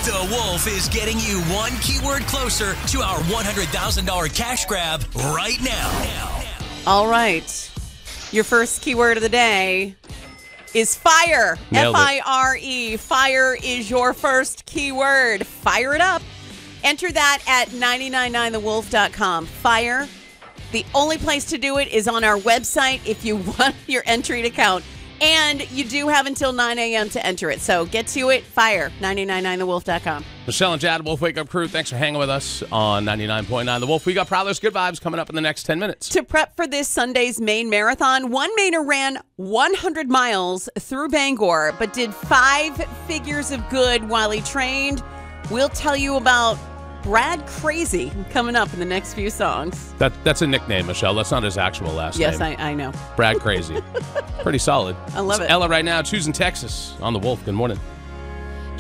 The Wolf is getting you one keyword closer to our $100,000 cash grab right now. All right. Your first keyword of the day is fire. Nailed it. F-I-R-E. Fire is your first keyword. Fire it up. Enter that at 999thewolf.com. Fire. The only place to do it is on our website if you want your entry to count. And you do have until 9 a.m. to enter it. So get to it. Fire. 999thewolf.com. Michelle and Chad, Wolf Wake Up Crew, thanks for hanging with us on 99.9 The Wolf. We got Prowler's Good Vibes coming up in the next 10 minutes. To prep for this Sunday's Maine Marathon, one Mainer ran 100 miles through Bangor, but did 5 figures of good while he trained. We'll tell you about Brad Crazy coming up in the next few songs. That's a nickname, Michelle. That's not his actual last Yes, name. I know. Brad Crazy. Pretty solid. I love It's it. Ella right now, choosing Texas on The Wolf. Good morning.